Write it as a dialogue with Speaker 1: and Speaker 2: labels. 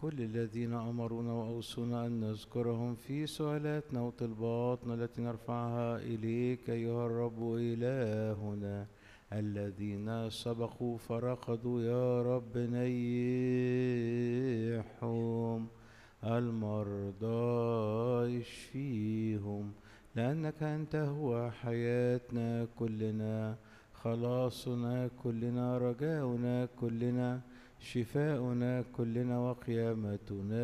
Speaker 1: كل الذين أمرونا وأوصونا أن نذكرهم في سؤالاتنا وطلباتنا التي نرفعها إليك أيها الرب إلهنا. الذين سبقوا فرقدوا يا رب نيحهم، المرضى اشفيهم، لأنك أنت هو حياتنا كلنا، خلاصنا كلنا، رجاؤنا كلنا، شفاؤنا كلنا وقيامتنا.